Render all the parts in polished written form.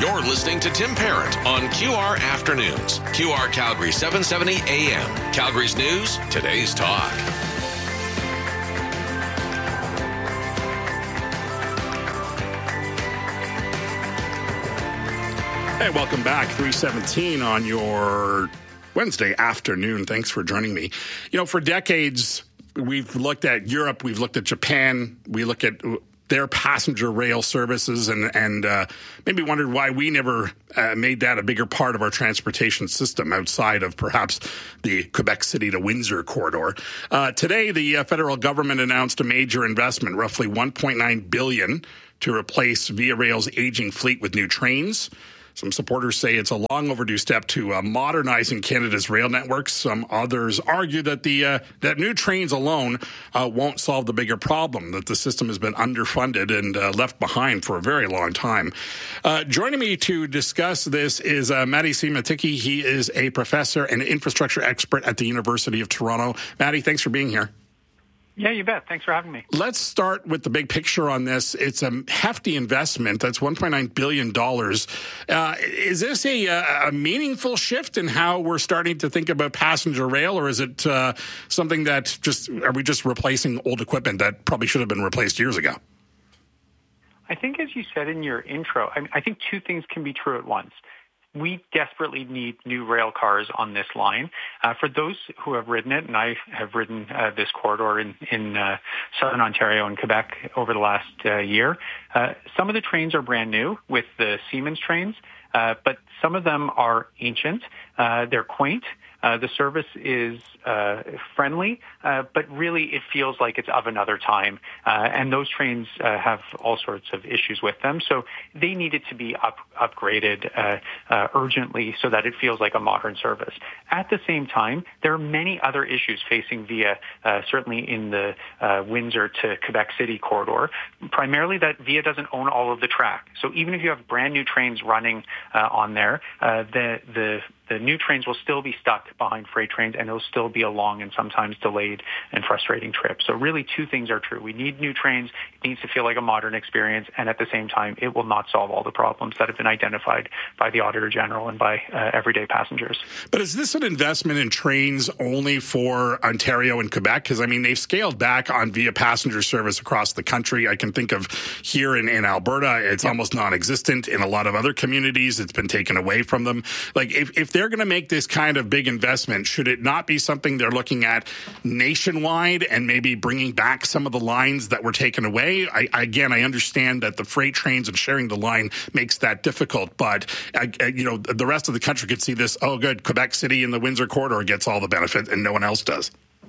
You're listening to Tim Parent on QR Afternoons. QR Calgary 770 AM. Calgary's news, today's talk. Hey, welcome back. 3:17 on your Wednesday afternoon. Thanks for joining me. You know, for decades, we've looked at Europe, we've looked at Japan, we look at their passenger rail services and maybe wondered why we never made that a bigger part of our transportation system outside of perhaps the Quebec City to Windsor corridor. Today, the federal government announced a major investment, roughly $1.9 billion, to replace Via Rail's aging fleet with new trains. Some supporters say it's a long overdue step to modernizing Canada's rail networks. Some others argue that that new trains alone won't solve the bigger problem, that the system has been underfunded and left behind for a very long time. Joining me to discuss this is Matti Siematiki. He is a professor and infrastructure expert at the University of Toronto. Matti, thanks for being here. Yeah, you bet. Thanks for having me. Let's start with the big picture on this. It's a hefty investment. That's $1.9 billion. Is this a meaningful shift in how we're starting to think about passenger rail, or is it something that are we just replacing old equipment that probably should have been replaced years ago? I think, as you said in your intro, I think two things can be true at once. We desperately need new rail cars on this line. For those who have ridden it, and I have ridden this corridor in southern Ontario and Quebec over the last year, some of the trains are brand new with the Siemens trains, but some of them are ancient. They're quaint. The service is friendly, but really it feels like it's of another time. And those trains have all sorts of issues with them. So they needed to be upgraded urgently so that it feels like a modern service. At the same time, there are many other issues facing Via, certainly in the Windsor to Quebec City corridor, primarily that Via doesn't own all of the track. So even if you have brand new trains running on there, the new trains will still be stuck behind freight trains, and it'll still be a long and sometimes delayed and frustrating trip. So really two things are true. We need new trains. It needs to feel like a modern experience, and at the same time, it will not solve all the problems that have been identified by the Auditor General and by everyday passengers. But is this an investment in trains only for Ontario and Quebec? Because, I mean, they've scaled back on Via passenger service across the country. I can think of here in Alberta, it's almost non-existent. In a lot of other communities, it's been taken away from them. Like, if they're going to make this kind of big investment, should it not be something they're looking at nationwide and maybe bringing back some of the lines that were taken away? I understand that the freight trains and sharing the line makes that difficult, but the rest of the country could see this, oh good, Quebec City and the Windsor corridor gets all the benefit and no one else does.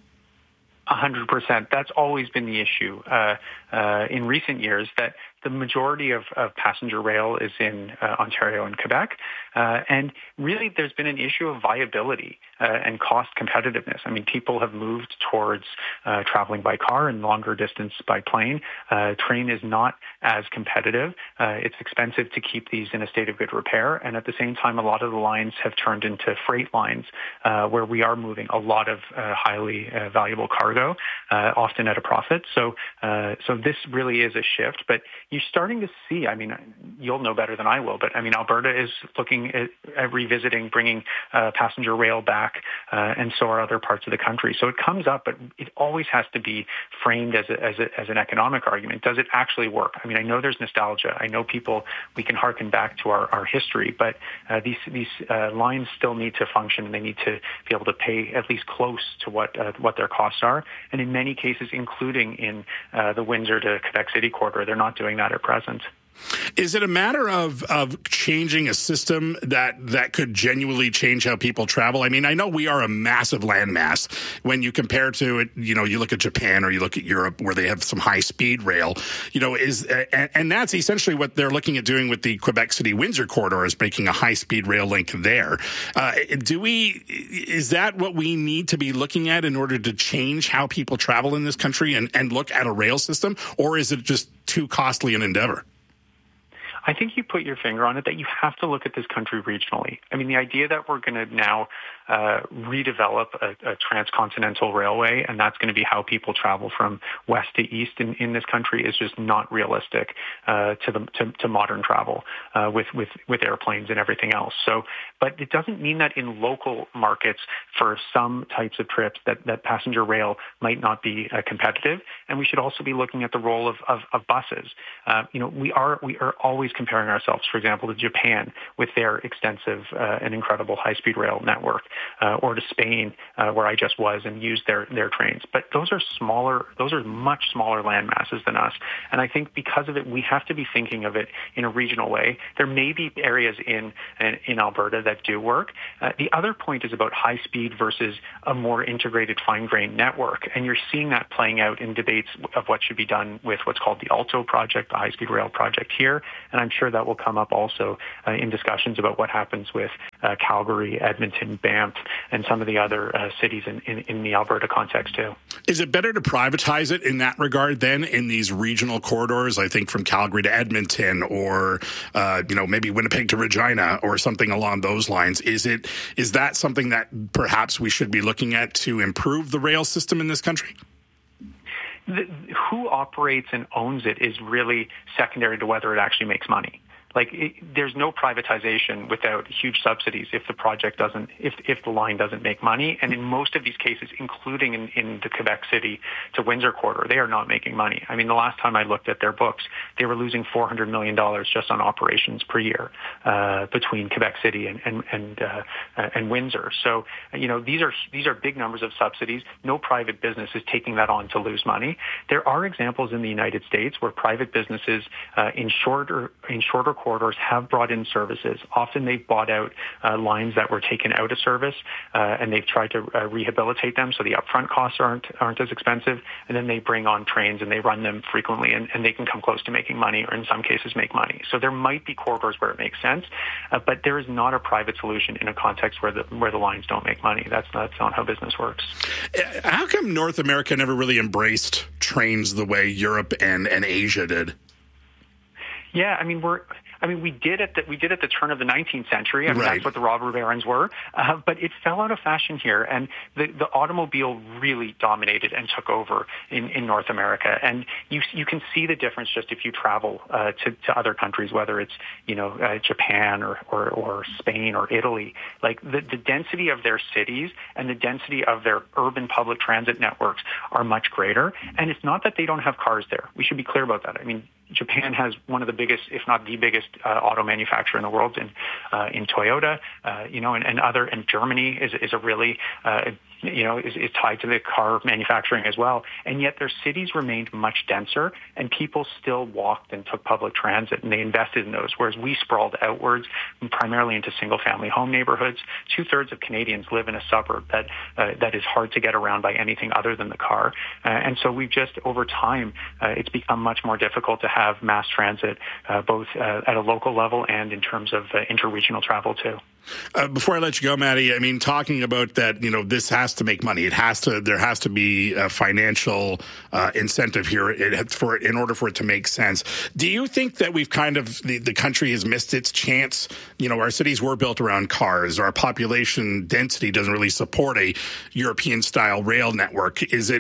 100%. That's always been the issue in recent years, that the majority of passenger rail is in Ontario and Quebec. And really, there's been an issue of viability and cost competitiveness. I mean, people have moved towards traveling by car and longer distance by plane. Train is not as competitive. It's expensive to keep these in a state of good repair. And at the same time, a lot of the lines have turned into freight lines where we are moving a lot of highly valuable cargo, often at a profit. So this really is a shift. But you're starting to see, I mean, you'll know better than I will, but I mean, Alberta is looking at revisiting bringing passenger rail back, and so are other parts of the country. So it comes up, but it always has to be framed as an economic argument. Does it actually work? I mean, I know there's nostalgia. I know we can harken back to our history, but these lines still need to function, and they need to be able to pay at least close to what their costs are. And in many cases, including in the Windsor to Quebec City corridor, they're not doing that at present. Is it a matter of changing a system that could genuinely change how people travel? I mean, I know we are a massive landmass. When you compare to it, you look at Japan or you look at Europe where they have some high-speed rail, and that's essentially what they're looking at doing with the Quebec City-Windsor corridor, is making a high-speed rail link there. Is that what we need to be looking at in order to change how people travel in this country and look at a rail system, or is it just too costly an endeavor? I think you put your finger on it that you have to look at this country regionally. I mean, the idea that we're going to now redevelop a transcontinental railway, and that's going to be how people travel from west to east in this country, is just not realistic to modern travel with airplanes and everything else. So, but it doesn't mean that in local markets for some types of trips that passenger rail might not be competitive. And we should also be looking at the role of buses. We are always comparing ourselves, for example, to Japan with their extensive and incredible high-speed rail network, or to Spain, where I just was and used their trains. But those are much smaller land masses than us. And I think because of it, we have to be thinking of it in a regional way. There may be areas in Alberta that do work. The other point is about high speed versus a more integrated fine-grained network. And you're seeing that playing out in debates of what should be done with what's called the ALTO project, the high-speed rail project here. And I'm sure that will come up also in discussions about what happens with Calgary, Edmonton, Banff, and some of the other cities in the Alberta context too. Is it better to privatize it in that regard then in these regional corridors, I think from Calgary to Edmonton, or maybe Winnipeg to Regina or something along those lines? Is that something that perhaps we should be looking at to improve the rail system in this country? Who operates and owns it is really secondary to whether it actually makes money. There's no privatization without huge subsidies if the line doesn't make money. And in most of these cases, including in the Quebec City to Windsor corridor, they are not making money. I mean, the last time I looked at their books, they were losing $400 million just on operations per year between Quebec City and Windsor. So, these are big numbers of subsidies. No private business is taking that on to lose money. There are examples in the United States where private businesses in shorter corridors have brought in services. Often they've bought out lines that were taken out of service, and they've tried to rehabilitate them so the upfront costs aren't as expensive, and then they bring on trains and they run them frequently, and they can come close to making money, or in some cases make money. So there might be corridors where it makes sense, but there is not a private solution in a context where the lines don't make money. That's not how business works. How come North America never really embraced trains the way Europe and Asia did? Yeah, I mean, we did at the turn of the 19th century. I mean, That's what the robber barons were. But it fell out of fashion here, and the automobile really dominated and took over in North America. And you can see the difference just if you travel to other countries, whether it's Japan or Spain or Italy. Like the density of their cities and the density of their urban public transit networks are much greater. And it's not that they don't have cars there. We should be clear about that. I mean, Japan has one of the biggest, if not the biggest, auto manufacturer in the world in Toyota, and Germany is a really is tied to the car manufacturing as well. And yet their cities remained much denser, and people still walked and took public transit, and they invested in those, whereas we sprawled outwards primarily into single-family home neighborhoods. 2/3 of Canadians live in a suburb that is hard to get around by anything other than the car. And so we've just, over time, it's become much more difficult to have mass transit, both at a local level and in terms of interregional travel, too. Before I let you go, Maddie, I mean, talking about that, this has to make money. There has to be a financial incentive here in order for it to make sense. Do you think that we've the country has missed its chance? Our cities were built around cars. Our population density doesn't really support a European style rail network. Is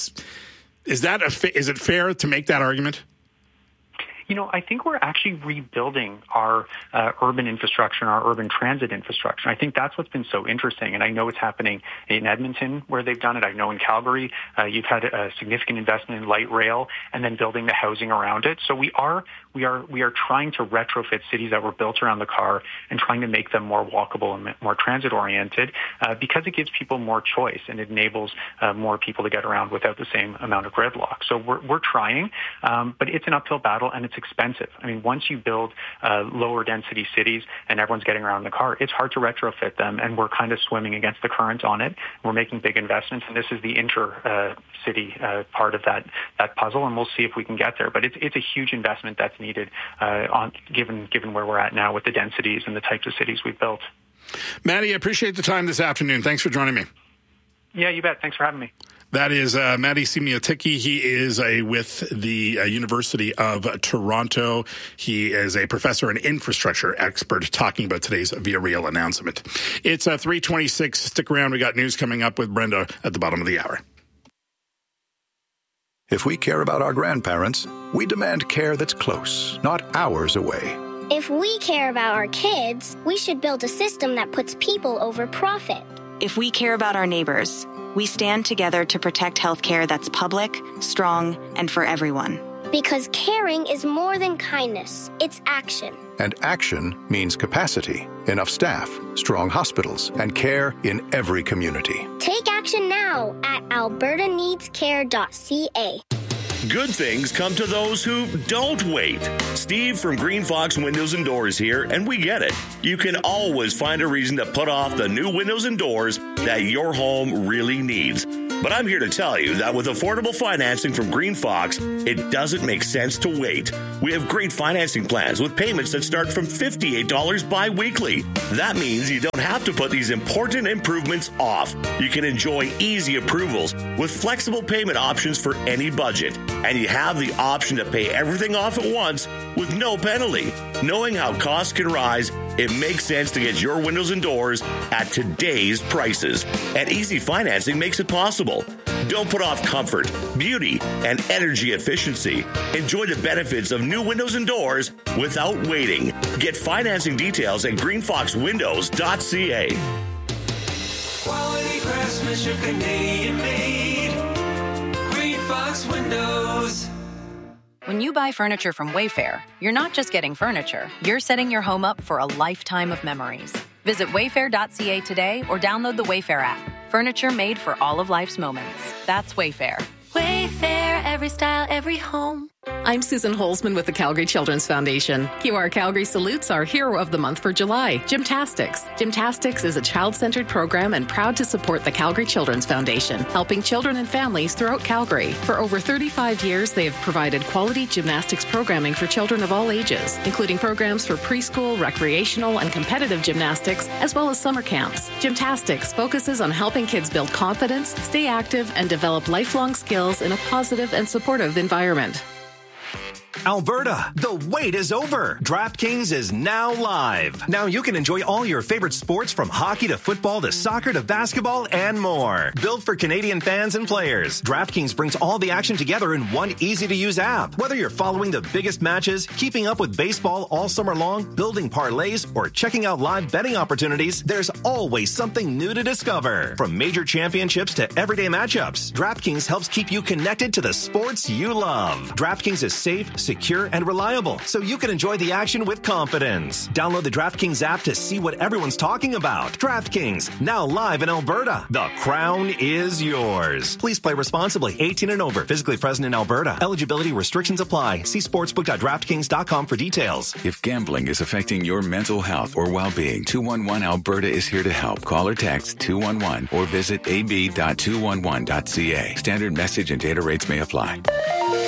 it fair to make that argument? I think we're actually rebuilding our urban infrastructure and our urban transit infrastructure. I think that's what's been so interesting. And I know it's happening in Edmonton where they've done it. I know in Calgary, you've had a significant investment in light rail and then building the housing around it. So we are trying to retrofit cities that were built around the car and trying to make them more walkable and more transit oriented because it gives people more choice and it enables more people to get around without the same amount of gridlock. So we're trying, but it's an uphill battle and it's expensive. I mean, once you build lower density cities and everyone's getting around in the car, it's hard to retrofit them, and we're kind of swimming against the current on it. We're making big investments, and this is the inter-city part of that puzzle, and we'll see if we can get there. But it's a huge investment that's needed given where we're at now with the densities and the types of cities we've built. Maddie, I appreciate the time this afternoon. Thanks for joining me. Yeah, you bet. Thanks for having me. That is Matti Semiotiki. He is with the University of Toronto. He is a professor and infrastructure expert talking about today's Via Real announcement. It's 3:26. Stick around. We got news coming up with Brenda at the bottom of the hour. If we care about our grandparents, we demand care that's close, not hours away. If we care about our kids, we should build a system that puts people over profit. If we care about our neighbors, we stand together to protect healthcare that's public, strong, and for everyone. Because caring is more than kindness, it's action. And action means capacity, enough staff, strong hospitals, and care in every community. Take action now at albertaneedscare.ca. Good things come to those who don't wait. Steve from Green Fox Windows and Doors here, and we get it. You can always find a reason to put off the new windows and doors that your home really needs. But I'm here to tell you that with affordable financing from Green Fox, it doesn't make sense to wait. We have great financing plans with payments that start from $58 bi-weekly. That means you don't have to put these important improvements off. You can enjoy easy approvals with flexible payment options for any budget. And you have the option to pay everything off at once with no penalty. Knowing how costs can rise, it makes sense to get your windows and doors at today's prices. And easy financing makes it possible. Don't put off comfort, beauty, and energy efficiency. Enjoy the benefits of new windows and doors without waiting. Get financing details at greenfoxwindows.ca. Quality craftsmanship, Canadian made. Green Fox Windows. When you buy furniture from Wayfair, you're not just getting furniture, you're setting your home up for a lifetime of memories. Visit wayfair.ca today or download the Wayfair app. Furniture made for all of life's moments. That's Wayfair. Wayfair, every style, every home. I'm Susan Holzman with the Calgary Children's Foundation. QR Calgary salutes our hero of the month for July, Gymtastics. Gymtastics is a child-centered program and proud to support the Calgary Children's Foundation, helping children and families throughout Calgary. For over 35 years, they have provided quality gymnastics programming for children of all ages, including programs for preschool, recreational, and competitive gymnastics, as well as summer camps. Gymtastics focuses on helping kids build confidence, stay active, and develop lifelong skills in a positive and supportive environment. Alberta, the wait is over. DraftKings is now live. Now you can enjoy all your favorite sports from hockey to football to soccer to basketball and more. Built for Canadian fans and players, DraftKings brings all the action together in one easy-to-use app. Whether you're following the biggest matches, keeping up with baseball all summer long, building parlays, or checking out live betting opportunities, there's always something new to discover. From major championships to everyday matchups, DraftKings helps keep you connected to the sports you love. DraftKings is safe, secure, and reliable, so you can enjoy the action with confidence. Download the DraftKings app to see what everyone's talking about. DraftKings, now live in Alberta. The crown is yours. Please play responsibly. 18 and over. Physically present in Alberta. Eligibility restrictions apply. See sportsbook.draftkings.com for details. If gambling is affecting your mental health or well-being, 211 Alberta is here to help. Call or text 211 or visit ab.211.ca. Standard message and data rates may apply.